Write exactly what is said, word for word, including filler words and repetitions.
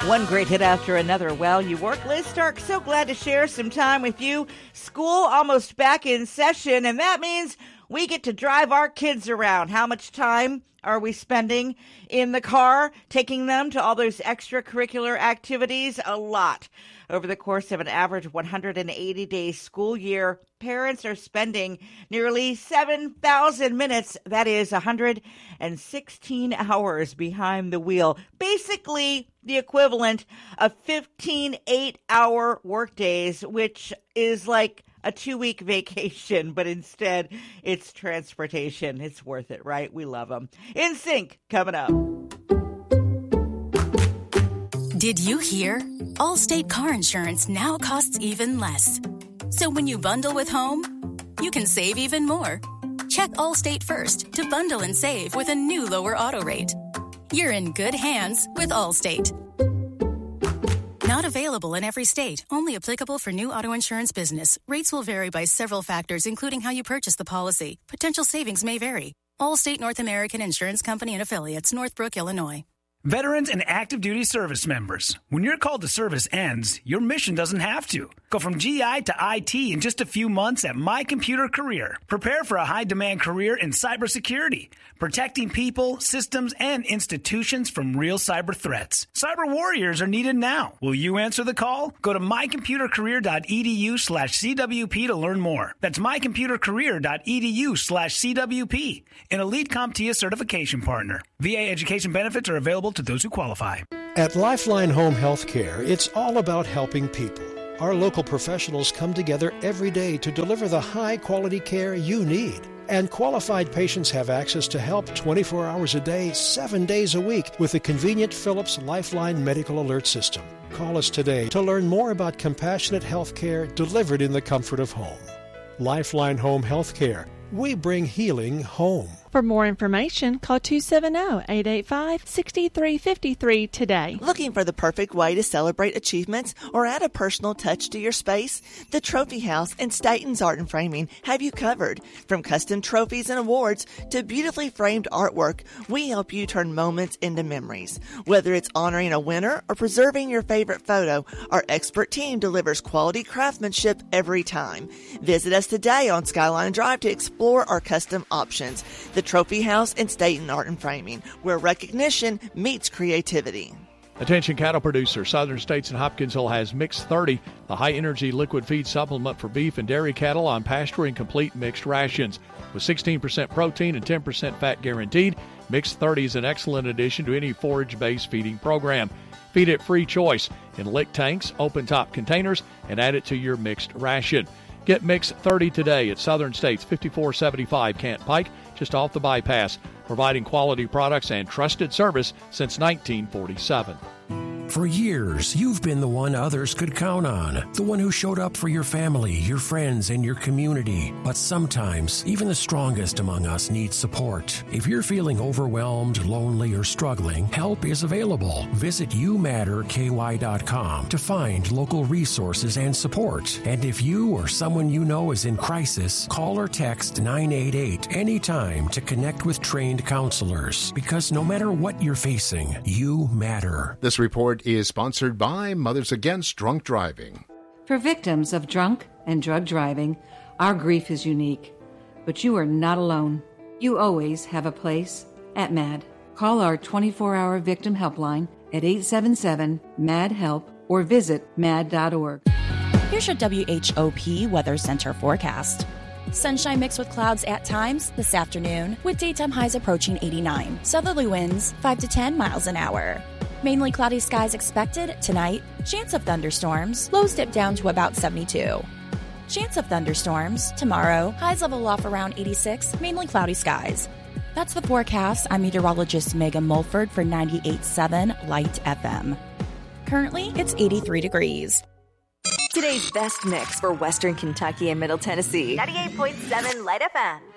One great hit after another. Well, you work, Liz Stark, so glad to share some time with you. School almost back in session, and that means we get to drive our kids around. How much time are we spending in the car, taking them to all those extracurricular activities? A lot. Over the course of an average one hundred eighty day school year, parents are spending nearly seven thousand minutes. That is one hundred sixteen hours behind the wheel. Basically, the equivalent of fifteen eight-hour workdays, which is like a two-week vacation, but instead it's transportation. It's worth it, right? We love them. In Sync, coming up. Did you hear? Allstate car insurance now costs even less. So when you bundle with home, you can save even more. Check Allstate first to bundle and save with a new lower auto rate. You're in good hands with Allstate. Not available in every state. Only applicable for new auto insurance business. Rates will vary by several factors, including how you purchase the policy. Potential savings may vary. Allstate North American Insurance Company and Affiliates, Northbrook, Illinois. Veterans and active duty service members, when your call to service ends, your mission doesn't have to. Go from G I to I T in just a few months at My Computer Career. Prepare for a high-demand career in cybersecurity, protecting people, systems, and institutions from real cyber threats. Cyber warriors are needed now. Will you answer the call? Go to mycomputercareer.edu slash CWP to learn more. That's mycomputercareer.edu slash CWP, an Elite CompTIA certification partner. V A education benefits are available to those who qualify. At Lifeline Home Healthcare, it's all about helping people. Our local professionals come together every day to deliver the high-quality care you need. And qualified patients have access to help twenty-four hours a day, seven days a week with the convenient Philips Lifeline Medical Alert System. Call us today to learn more about compassionate health care delivered in the comfort of home. Lifeline Home Healthcare. We bring healing home. For more information, call two seven zero, eight eight five, six three five three today. Looking for the perfect way to celebrate achievements or add a personal touch to your space? The Trophy House and Staten's Art and Framing have you covered. From custom trophies and awards to beautifully framed artwork, we help you turn moments into memories. Whether it's honoring a winner or preserving your favorite photo, our expert team delivers quality craftsmanship every time. Visit us today on Skyline Drive to explore our custom options. The Trophy House and Staten Art and Framing, where recognition meets creativity. Attention cattle producers, Southern States and Hopkinsville has Mix thirty, the high-energy liquid feed supplement for beef and dairy cattle on pasture and complete mixed rations. With sixteen percent protein and ten percent fat guaranteed, Mix thirty is an excellent addition to any forage-based feeding program. Feed it free choice in lick tanks, open-top containers, and add it to your mixed ration. Get Mix thirty today at Southern States, fifty-four seventy-five Kent Pike, just off the bypass, providing quality products and trusted service since nineteen forty-seven. For years, you've been the one others could count on, the one who showed up for your family, your friends, and your community. But sometimes, even the strongest among us need support. If you're feeling overwhelmed, lonely, or struggling, help is available. Visit you matter K Y dot com to find local resources and support. And if you or someone you know is in crisis, call or text nine eight eight anytime to connect with trained counselors. Because no matter what you're facing, you matter. This report is sponsored by Mothers Against Drunk Driving. For victims of drunk and drug driving, our grief is unique. But you are not alone. You always have a place at MAD. Call our twenty-four hour victim helpline at eight seven seven, M A D, HELP or visit mad dot org. Here's your W H O P Weather Center forecast. Sunshine mixed with clouds at times this afternoon, with daytime highs approaching eighty-nine. Southerly winds five to ten miles an hour. Mainly cloudy skies expected tonight. Chance of thunderstorms. Lows dip down to about seventy-two. Chance of thunderstorms tomorrow. Highs level off around eighty-six. Mainly cloudy skies. That's the forecast. I'm meteorologist Megan Mulford for ninety-eight point seven Light F M. Currently, it's eighty-three degrees. Today's best mix for Western Kentucky and Middle Tennessee. ninety-eight point seven Light F M.